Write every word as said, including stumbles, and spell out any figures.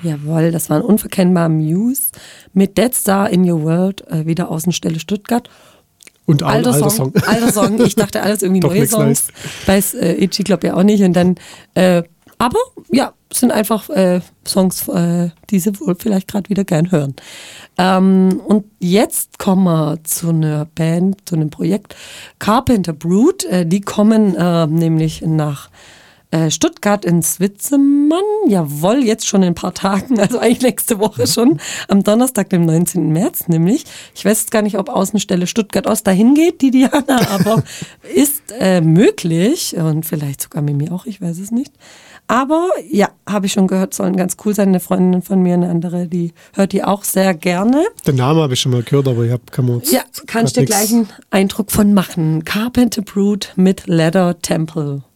Jawohl, das war ein unverkennbarer Muse mit Dead Star in Your World, äh, wieder Außenstelle Stuttgart. Und ein alter, alter Song. Song. Alter Song. Ich dachte alles irgendwie Doch neue Songs. Weiß äh, Itchy glaube ja auch nicht. Und dann, äh, aber ja, sind einfach äh, Songs, äh, die sie wohl vielleicht gerade wieder gern hören. Ähm, und jetzt kommen wir zu einer Band, zu einem Projekt Carpenter Brut. Äh, die kommen äh, nämlich nach äh, Stuttgart ins Witzemann. Jawohl, jetzt schon in ein paar Tagen, also eigentlich nächste Woche schon. Am Donnerstag, dem neunzehnten März nämlich. Ich weiß gar nicht, ob Außenstelle Stuttgart-Ost dahin geht, die Diana, aber ist äh, möglich und vielleicht sogar mit mir auch, ich weiß es nicht. Aber ja, habe ich schon gehört, sollen ganz cool sein. Eine Freundin von mir, eine andere, die hört die auch sehr gerne. Den Namen habe ich schon mal gehört, aber ich habe keine Ja, kannst dir gleich einen Eindruck von machen. Carpenter Brut mit Leather Temple.